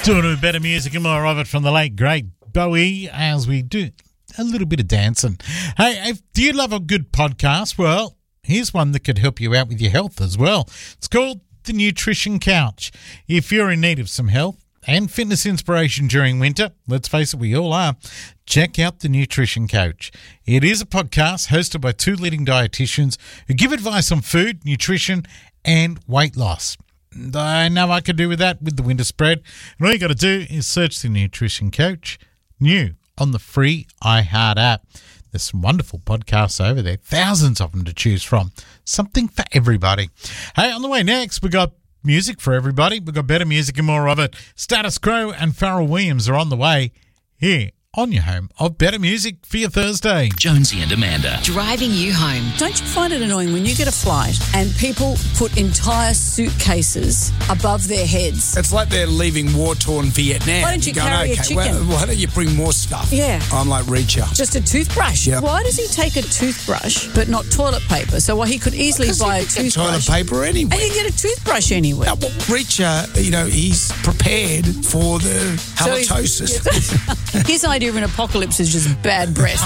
Doing a better music and more of it from the late, great Bowie as we do a little bit of dancing. Hey, do you love a good podcast? Well, here's one that could help you out with your health as well. It's called The Nutrition Couch. If you're in need of some health and fitness inspiration during winter, let's face it, we all are, check out The Nutrition Couch. It is a podcast hosted by two leading dietitians who give advice on food, nutrition, and weight loss. I know I could do with that with the winter spread. And all you got to do is search The Nutrition Couch, new on the free iHeart app. There's some wonderful podcasts over there, thousands of them to choose from. Something for everybody. Hey, on the way next, we got music for everybody. We got better music and more of it. Status Quo and Pharrell Williams are on the way here on your home of better music for your Thursday. Jonesy and Amanda. Driving you home. Don't you find it annoying when you get a flight and people put entire suitcases above their heads? It's like they're leaving war-torn Vietnam. Why don't you carry a chicken? Well, why don't you bring more stuff? Yeah. I'm like Reacher. Just a toothbrush? Yep. Why does he take a toothbrush but not toilet paper? So he could easily buy a toothbrush. Toilet paper anyway. And you can get a toothbrush anywhere. Well, Reacher, he's prepared for the halitosis. His idea of an apocalypse is just bad breath.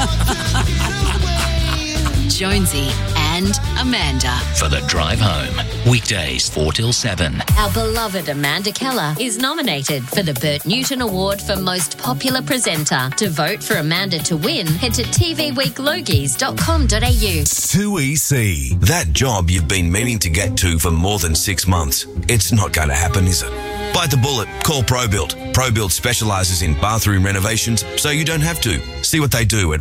Jonesy and Amanda. For the drive home. Weekdays 4 till 7. Our beloved Amanda Keller is nominated for the Bert Newton Award for Most Popular Presenter. To vote for Amanda to win, head to tvweeklogies.com.au. 2EC. That job you've been meaning to get to for more than 6 months. It's not going to happen, is it? Bite the bullet. Call ProBuilt. ProBuilt specialises in bathroom renovations, so you don't have to. See what they do at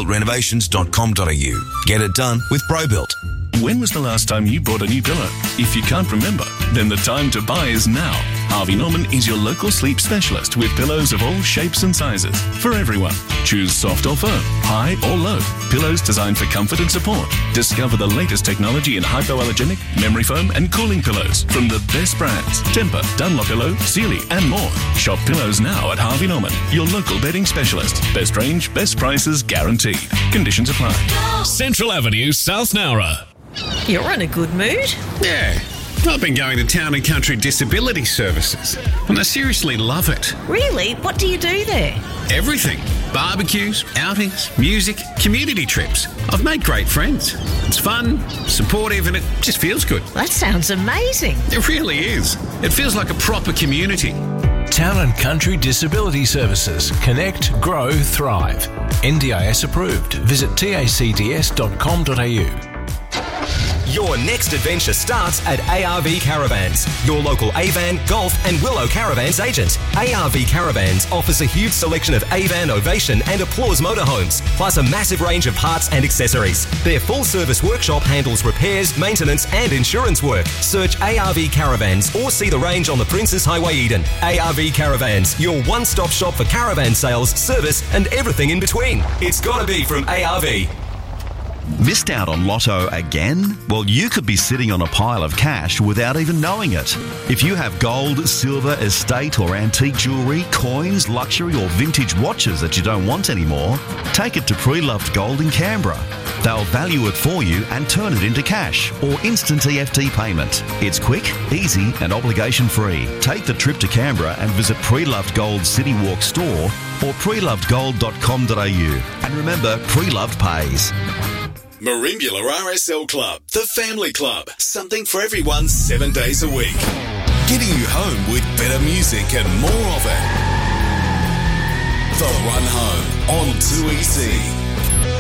probuiltrenovations.com.au. Get it done with ProBuilt. When was the last time you bought a new pillow? If you can't remember, then the time to buy is now. Harvey Norman is your local sleep specialist with pillows of all shapes and sizes for everyone. Choose soft or firm, high or low. Pillows designed for comfort and support. Discover the latest technology in hypoallergenic, memory foam and cooling pillows from the best brands. Tempur, Dunlopillow, Sealy and more. Shop pillows now at Harvey Norman, your local bedding specialist. Best range, best prices guaranteed. Conditions apply. Central Avenue, South Nowra. You're in a good mood. Yeah. I've been going to Town and Country Disability Services, and I seriously love it. Really? What do you do there? Everything. Barbecues, outings, music, community trips. I've made great friends. It's fun, supportive, and it just feels good. That sounds amazing. It really is. It feels like a proper community. Town and Country Disability Services. Connect, grow, thrive. NDIS approved. Visit tacds.com.au. Your next adventure starts at ARV Caravans, your local Avan, Golf and Willow Caravans agent. ARV Caravans offers a huge selection of Avan, Ovation and Applause motorhomes, plus a massive range of parts and accessories. Their full-service workshop handles repairs, maintenance and insurance work. Search ARV Caravans or see the range on the Princes Highway, Eden. ARV Caravans, your one-stop shop for caravan sales, service and everything in between. It's got to be from ARV. Missed out on Lotto again? Well, you could be sitting on a pile of cash without even knowing it. If you have gold, silver, estate or antique jewellery, coins, luxury or vintage watches that you don't want anymore, take it to Pre-Loved Gold in Canberra. They'll value it for you and turn it into cash or instant EFT payment. It's quick, easy and obligation free. Take the trip to Canberra and visit Pre-Loved Gold City Walk store or prelovedgold.com.au. And remember, Pre-Loved pays. Merimbula RSL Club, the family club. Something for everyone 7 days a week. Getting you home with better music and more of it. The Run Home on 2EC.